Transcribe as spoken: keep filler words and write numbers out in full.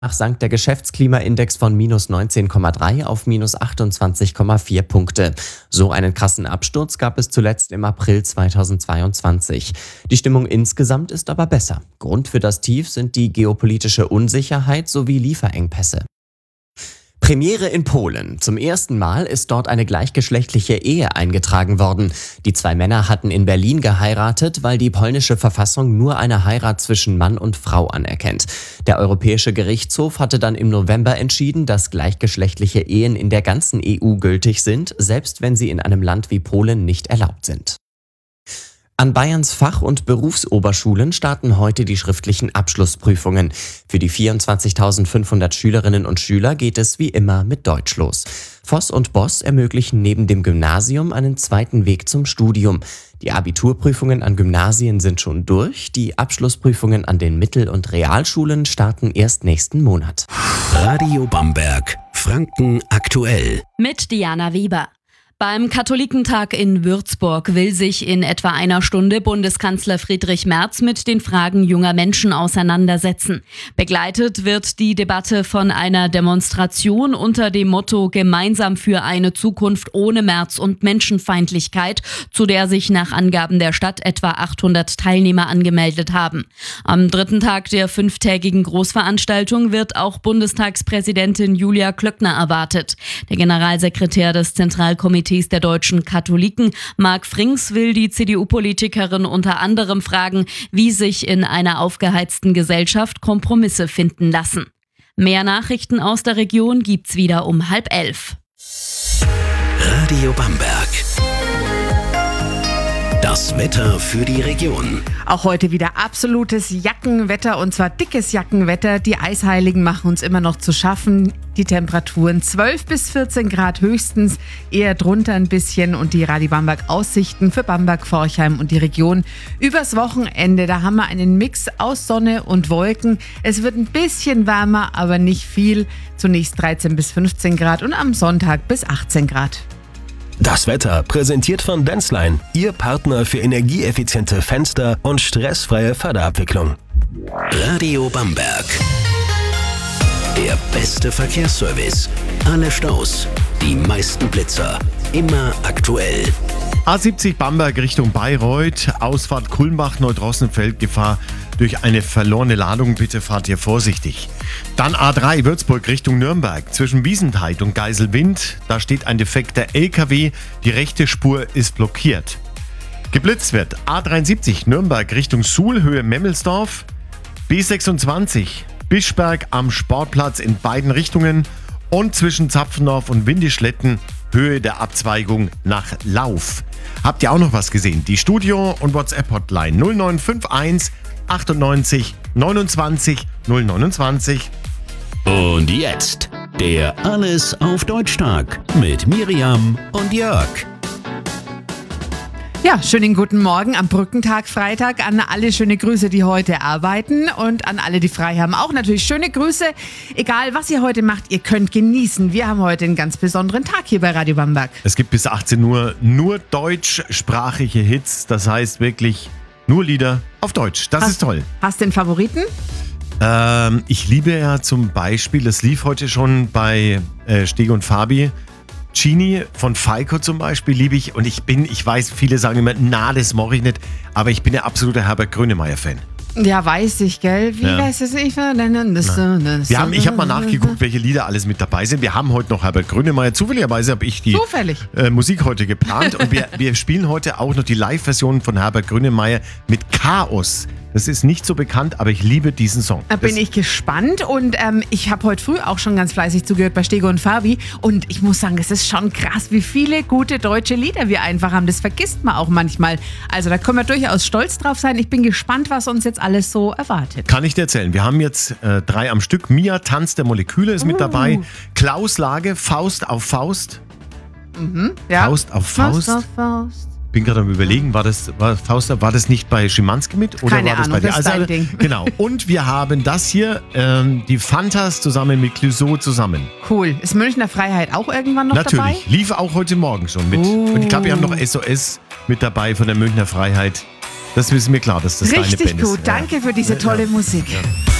Ach, sank der Geschäftsklimaindex von minus neunzehn Komma drei auf minus achtundzwanzig Komma vier Punkte. So einen krassen Absturz gab es zuletzt im April zweitausendzweiundzwanzig. Die Stimmung insgesamt ist aber besser. Grund für das Tief sind die geopolitische Unsicherheit sowie Lieferengpässe. Premiere in Polen. Zum ersten Mal ist dort eine gleichgeschlechtliche Ehe eingetragen worden. Die zwei Männer hatten in Berlin geheiratet, weil die polnische Verfassung nur eine Heirat zwischen Mann und Frau anerkennt. Der Europäische Gerichtshof hatte dann im November entschieden, dass gleichgeschlechtliche Ehen in der ganzen E U gültig sind, selbst wenn sie in einem Land wie Polen nicht erlaubt sind. An Bayerns Fach- und Berufsoberschulen starten heute die schriftlichen Abschlussprüfungen. Für die vierundzwanzigtausendfünfhundert Schülerinnen und Schüler geht es wie immer mit Deutsch los. Voss und Boss ermöglichen neben dem Gymnasium einen zweiten Weg zum Studium. Die Abiturprüfungen an Gymnasien sind schon durch, die Abschlussprüfungen an den Mittel- und Realschulen starten erst nächsten Monat. Radio Bamberg, Franken aktuell. Mit Diana Weber. Beim Katholikentag in Würzburg will sich in etwa einer Stunde Bundeskanzler Friedrich Merz mit den Fragen junger Menschen auseinandersetzen. Begleitet wird die Debatte von einer Demonstration unter dem Motto Gemeinsam für eine Zukunft ohne Merz und Menschenfeindlichkeit, zu der sich nach Angaben der Stadt etwa achthundert Teilnehmer angemeldet haben. Am dritten Tag der fünftägigen Großveranstaltung wird auch Bundestagspräsidentin Julia Klöckner erwartet. Der Generalsekretär des Zentralkomitees der deutschen Katholiken, Marc Frings, will die C D U-Politikerin unter anderem fragen, wie sich in einer aufgeheizten Gesellschaft Kompromisse finden lassen. Mehr Nachrichten aus der Region gibt's wieder um halb elf. Radio Bamberg. Das Wetter für die Region. Auch heute wieder absolutes Jackenwetter, und zwar dickes Jackenwetter. Die Eisheiligen machen uns immer noch zu schaffen. Die Temperaturen zwölf bis vierzehn Grad höchstens, eher drunter ein bisschen. Und die Radio Bamberg Aussichten für Bamberg, Forchheim und die Region übers Wochenende. Da haben wir einen Mix aus Sonne und Wolken. Es wird ein bisschen wärmer, aber nicht viel. Zunächst dreizehn bis fünfzehn Grad und am Sonntag bis achtzehn Grad. Das Wetter präsentiert von Denzlein, Ihr Partner für energieeffiziente Fenster und stressfreie Förderabwicklung. Radio Bamberg. Der beste Verkehrsservice. Alle Staus, die meisten Blitzer, immer aktuell. A siebzig Bamberg Richtung Bayreuth, Ausfahrt Kulmbach, Neudrossenfeld, Gefahr durch eine verlorene Ladung, bitte fahrt hier vorsichtig. Dann A drei Würzburg Richtung Nürnberg, zwischen Wiesentheit und Geiselwind, da steht ein defekter L K W, die rechte Spur ist blockiert. Geblitzt wird A dreiundsiebzig Nürnberg Richtung Suhl, Höhe Memmelsdorf, B sechsundzwanzig Bischberg am Sportplatz in beiden Richtungen und zwischen Zapfendorf und Windischletten, Höhe der Abzweigung nach Lauf. Habt ihr auch noch was gesehen? Die Studio- und WhatsApp-Hotline null neun fünf eins achtundneunzig neunundzwanzig null neunundzwanzig. Und jetzt der Alles auf Deutsch-Tag mit Miriam und Jörg. Ja, schönen guten Morgen am Brückentag, Freitag, an alle schöne Grüße, die heute arbeiten, und an alle, die frei haben. Auch natürlich schöne Grüße, egal was ihr heute macht, ihr könnt genießen. Wir haben heute einen ganz besonderen Tag hier bei Radio Bamberg. Es gibt bis achtzehn Uhr nur deutschsprachige Hits, das heißt wirklich nur Lieder auf Deutsch. Das hast, ist toll. Hast du den Favoriten? Ähm, ich liebe ja zum Beispiel, das lief heute schon bei äh, Steg und Fabi, Genie von Falco zum Beispiel liebe ich, und ich bin, ich weiß, viele sagen immer, na, das mache ich nicht, aber ich bin ein absoluter Herbert Grönemeyer-Fan. Ja, weiß ich, gell? Wie Ja. weiß es nicht? Das, das, Wir haben, ich habe mal nachgeguckt, welche Lieder alles mit dabei sind. Wir haben heute noch Herbert Grönemeyer. Zufälligerweise habe ich die Zufällig. äh, Musik heute geplant, und wir, wir spielen heute auch noch die Live-Version von Herbert Grönemeyer mit Chaos. Das ist nicht so bekannt, aber ich liebe diesen Song. Da bin das, ich gespannt, und ähm, ich habe heute früh auch schon ganz fleißig zugehört bei Stego und Fabi, und ich muss sagen, es ist schon krass, wie viele gute deutsche Lieder wir einfach haben. Das vergisst man auch manchmal. Also da können wir durchaus stolz drauf sein. Ich bin gespannt, was uns jetzt alles so erwartet. Kann ich dir erzählen. Wir haben jetzt äh, drei am Stück. Mia, Tanz der Moleküle ist mit Uh. dabei. Klaus Lage, Faust auf Faust. Mhm, ja. Faust auf Faust. Faust auf Faust. Bin gerade am Überlegen, war das, war, Faust, war das nicht bei Schimanski mit? Oder Keine war das Ahnung, bei dir? das ist dein Ding. Genau. Und wir haben das hier, ähm, die Fantas zusammen mit Clouseau zusammen. Cool. Ist Münchner Freiheit auch irgendwann noch Natürlich. dabei? Lief auch heute Morgen schon mit. Uh. Und ich glaube, wir haben noch S O S mit dabei von der Münchner Freiheit. Das ist mir klar, dass das deine Richtig Band ist. gut. Danke für diese tolle Musik. Ja.